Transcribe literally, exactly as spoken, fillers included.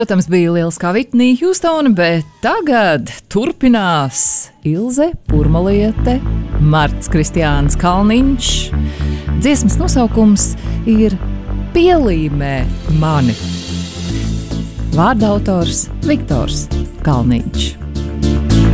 Protams, bija lieliskā Vitnija Hjūstona, bet tagad turpinās Ilze Purmaliete, Marts Kristiāns Kalniņš. Dziesmas nosaukums ir Pielīmē mani. Vārda autors Viktors Kalniņš.